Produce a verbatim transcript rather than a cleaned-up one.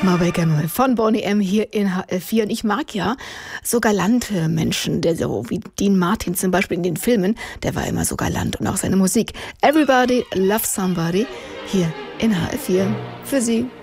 Marvel Gammel von Boney M. hier in H L vier. Und ich mag ja so galante Menschen, der so wie Dean Martin zum Beispiel in den Filmen, der war immer so galant, und auch seine Musik. Everybody Loves Somebody hier in H L vier für Sie.